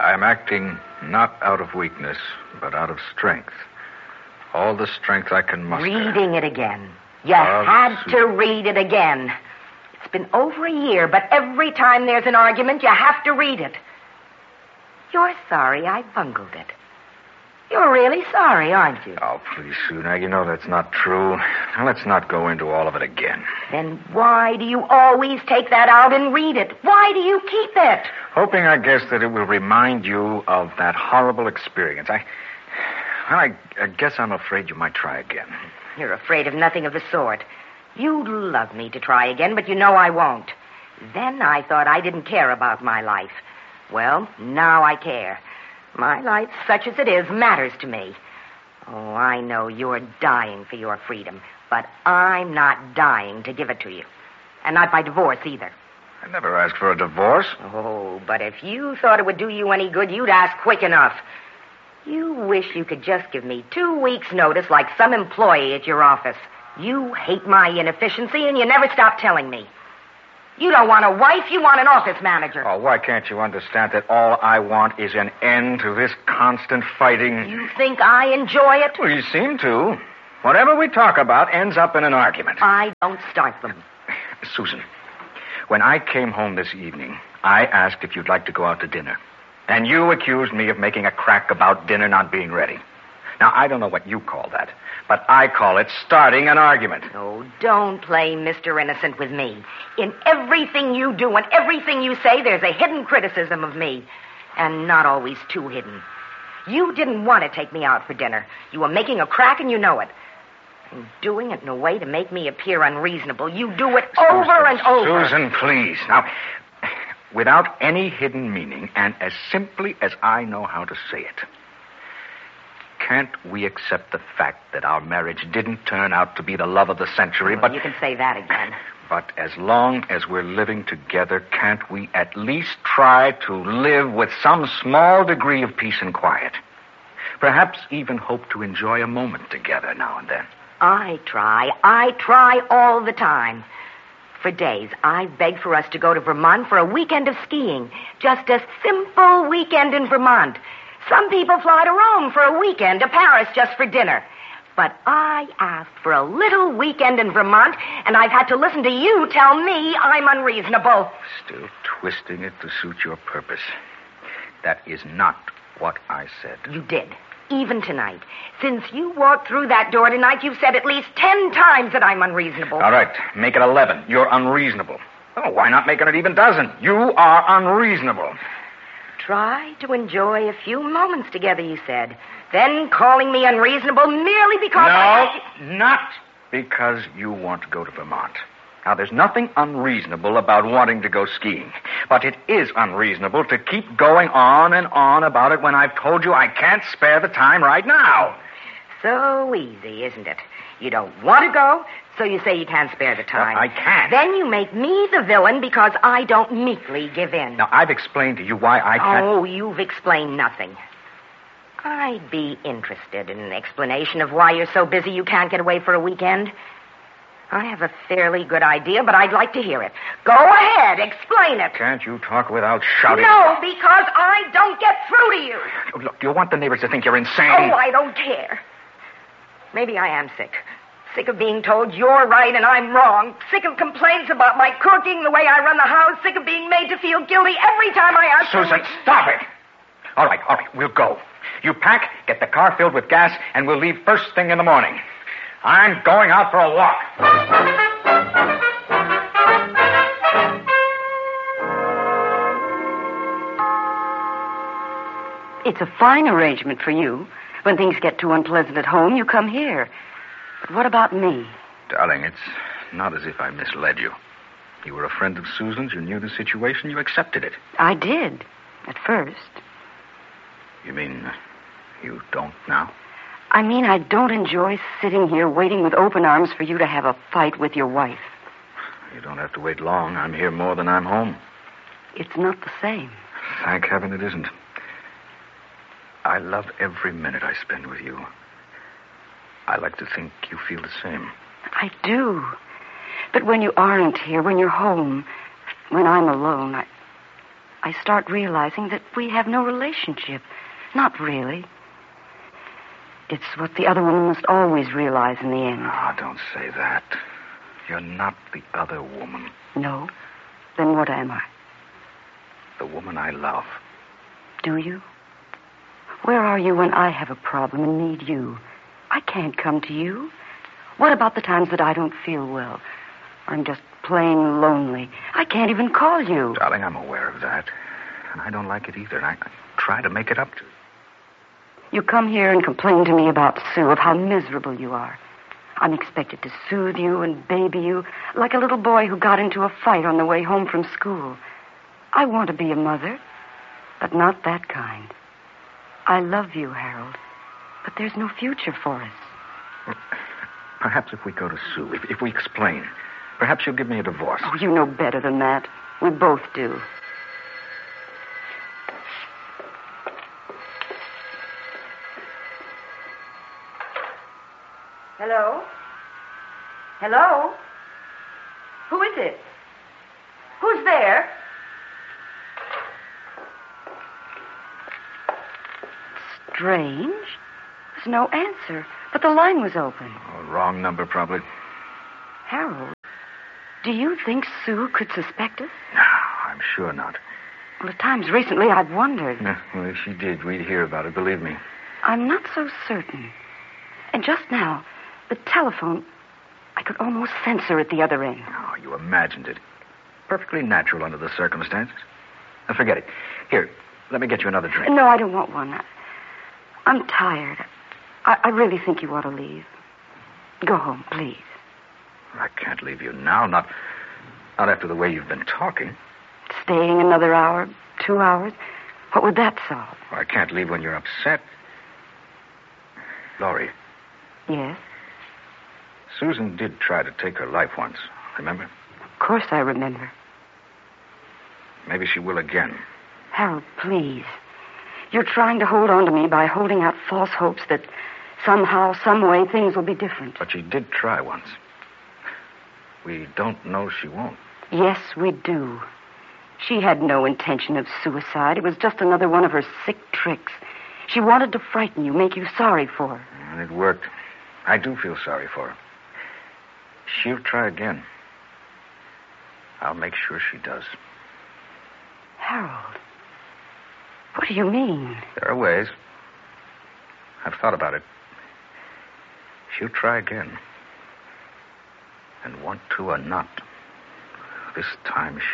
I'm acting not out of weakness, but out of strength. All the strength I can muster. Reading it again. You had to read it again. It's been over a year, but every time there's an argument, you have to read it. You're sorry I bungled it. You're really sorry, aren't you? Oh, please, Sue. Now, you know that's not true. Now, let's not go into all of it again. Then why do you always take that out and read it? Why do you keep it? Hoping, I guess, that it will remind you of that horrible experience. I guess I'm afraid you might try again. You're afraid of nothing of the sort. You'd love me to try again, but you know I won't. Then I thought I didn't care about my life. Well, now I care. My life, such as it is, matters to me. Oh, I know you're dying for your freedom, but I'm not dying to give it to you. And not by divorce, either. I never asked for a divorce. Oh, but if you thought it would do you any good, you'd ask quick enough. You wish you could just give me 2 weeks' notice like some employee at your office. You hate my inefficiency, and you never stop telling me. You don't want a wife, you want an office manager. Oh, why can't you understand that all I want is an end to this constant fighting? You think I enjoy it? Well, you seem to. Whatever we talk about ends up in an argument. I don't start them. Susan, when I came home this evening, I asked if you'd like to go out to dinner. And you accused me of making a crack about dinner not being ready. Now, I don't know what you call that, but I call it starting an argument. Oh, don't play Mr. Innocent with me. In everything you do and everything you say, there's a hidden criticism of me. And not always too hidden. You didn't want to take me out for dinner. You were making a crack and you know it. And doing it in a way to make me appear unreasonable. You do it over and over. Susan, please. Now, without any hidden meaning and as simply as I know how to say it, can't we accept the fact that our marriage didn't turn out to be the love of the century, but... You can say that again. But as long as we're living together, can't we at least try to live with some small degree of peace and quiet? Perhaps even hope to enjoy a moment together now and then. I try all the time. For days, I've begged for us to go to Vermont for a weekend of skiing. Just a simple weekend in Vermont. Some people fly to Rome for a weekend, to Paris just for dinner. But I asked for a little weekend in Vermont, and I've had to listen to you tell me I'm unreasonable. Still twisting it to suit your purpose. That is not what I said. You did, even tonight. Since you walked through that door tonight, you've said at least 10 times that I'm unreasonable. All right, make it 11. You're unreasonable. Oh, why not make it an even dozen? You are unreasonable. Try to enjoy a few moments together, you said. Then calling me unreasonable merely because not because you want to go to Vermont. Now, there's nothing unreasonable about wanting to go skiing. But it is unreasonable to keep going on and on about it when I've told you I can't spare the time right now. So easy, isn't it? You don't want to go, so you say you can't spare the time. Well, I can't. Then you make me the villain because I don't meekly give in. Now, I've explained to you why I can't... Oh, you've explained nothing. I'd be interested in an explanation of why you're so busy you can't get away for a weekend. I have a fairly good idea, but I'd like to hear it. Go ahead, explain it. Can't you talk without shouting? No, because I don't get through to you. Look, you want the neighbors to think you're insane. Oh, I don't care. Maybe I am sick. Sick of being told you're right and I'm wrong. Sick of complaints about my cooking, the way I run the house. Sick of being made to feel guilty every time I ask... Susan, stop it. All right, we'll go. You pack, get the car filled with gas, and we'll leave first thing in the morning. I'm going out for a walk. It's a fine arrangement for you. When things get too unpleasant at home, you come here. But what about me? Darling, it's not as if I misled you. You were a friend of Susan's. You knew the situation. You accepted it. I did, at first. You mean you don't now? I mean, I don't enjoy sitting here waiting with open arms for you to have a fight with your wife. You don't have to wait long. I'm here more than I'm home. It's not the same. Thank heaven it isn't. I love every minute I spend with you. I like to think you feel the same. I do. But when you aren't here, when you're home, when I'm alone, I start realizing that we have no relationship. Not really. It's what the other woman must always realize in the end. Oh, don't say that. You're not the other woman. No? Then what am I? The woman I love. Do you? Where are you when I have a problem and need you? I can't come to you. What about the times that I don't feel well? I'm just plain lonely. I can't even call you. Darling, I'm aware of that. And I don't like it either. And I try to make it up to you. You come here and complain to me about Sue, of how miserable you are. I'm expected to soothe you and baby you like a little boy who got into a fight on the way home from school. I want to be a mother, but not that kind. I love you, Harold, but there's no future for us. Well, perhaps if we go to Sue, if we explain, perhaps she'll give me a divorce. Oh, you know better than that. We both do. Hello? Hello? Who is it? Who's there? Strange. There's no answer, but the line was open. Oh, wrong number, probably. Harold, do you think Sue could suspect us? No, I'm sure not. Well, at times recently I've wondered. No, well, if she did, we'd hear about it, believe me. I'm not so certain. And just now, the telephone, I could almost sense her at the other end. Oh, you imagined it. Perfectly natural under the circumstances. Now, forget it. Here, let me get you another drink. No, I don't want one. I'm tired. I really think you ought to leave. Go home, please. I can't leave you now, not after the way you've been talking. Staying another hour, 2 hours, what would that solve? I can't leave when you're upset. Laurie, Yes? Susan did try to take her life once, remember? Of course I remember. Maybe she will again. Harold, please. You're trying to hold on to me by holding out false hopes that somehow, some way, things will be different. But she did try once. We don't know she won't. Yes, we do. She had no intention of suicide. It was just another one of her sick tricks. She wanted to frighten you, make you sorry for her. And it worked. I do feel sorry for her. She'll try again. I'll make sure she does. Harold, what do you mean? There are ways. I've thought about it. She'll try again. And want to or not, this time